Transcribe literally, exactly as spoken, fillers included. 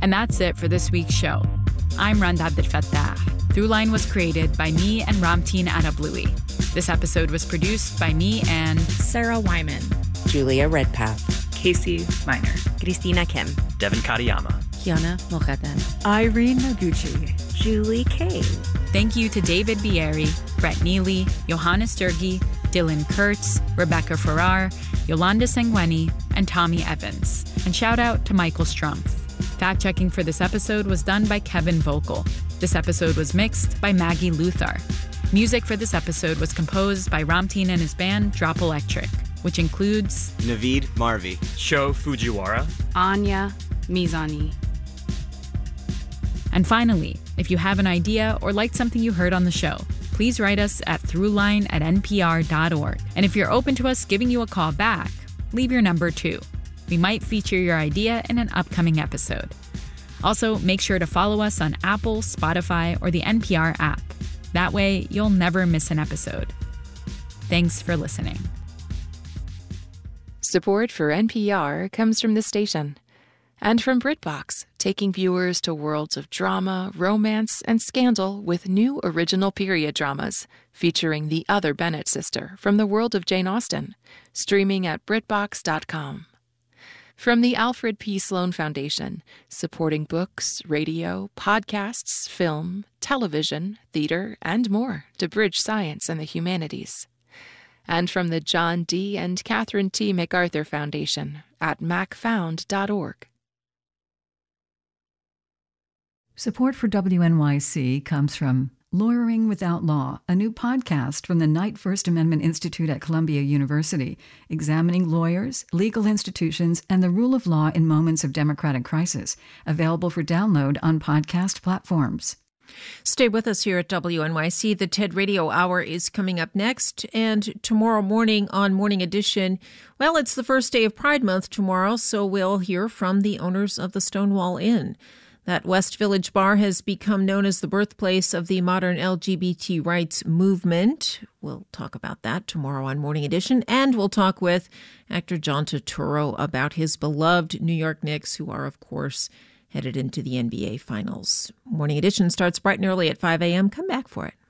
And that's it for this week's show. I'm Randa Abdelfattah. Throughline was created by me and Ramteen Arablouei. This episode was produced by me and Sarah Wyman, Julia Redpath, Casey Minor, Christina Kim, Devin Katayama, Kiana Mokaden, Irene Noguchi, Julie Kane. Thank you to David Bieri, Brett Neely, Johannes Durgi, Dylan Kurtz, Rebecca Farrar, Yolanda Sangweni, and Tommy Evans. And shout out to Michael Strumpf. Fact-checking for this episode was done by Kevin Vogel. This episode was mixed by Maggie Luthar. Music for this episode was composed by Ramteen and his band Drop Electric, which includes Naveed Marvi, Sho Fujiwara, Anya Mizani. And finally, if you have an idea or like something you heard on the show, please write us at throughline at n p r dot org. And if you're open to us giving you a call back, leave your number too. We might feature your idea in an upcoming episode. Also, make sure to follow us on Apple, Spotify, or the N P R app. That way, you'll never miss an episode. Thanks for listening. Support for N P R comes from the station and from BritBox, taking viewers to worlds of drama, romance, and scandal with new original period dramas featuring the other Bennett sister from the world of Jane Austen, streaming at BritBox dot com. From the Alfred P. Sloan Foundation, supporting books, radio, podcasts, film, television, theater, and more to bridge science and the humanities. And from the John D. and Catherine T. MacArthur Foundation at mac found dot org. Support for W N Y C comes from Lawyering Without Law, a new podcast from the Knight First Amendment Institute at Columbia University, examining lawyers, legal institutions, and the rule of law in moments of democratic crisis. Available for download on podcast platforms. Stay with us here at W N Y C. The TED Radio Hour is coming up next. And tomorrow morning on Morning Edition, well, it's the first day of Pride Month tomorrow, so we'll hear from the owners of the Stonewall Inn. That West Village bar has become known as the birthplace of the modern L G B T rights movement. We'll talk about that tomorrow on Morning Edition. And we'll talk with actor John Turturro about his beloved New York Knicks, who are, of course, headed into the N B A Finals. Morning Edition starts bright and early at five a.m. Come back for it.